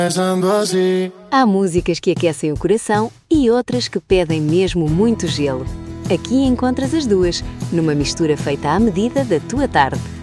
Pensando assim. Há músicas que aquecem o coração e outras que pedem mesmo muito gelo. Aqui encontras as duas, numa mistura feita à medida da tua tarde.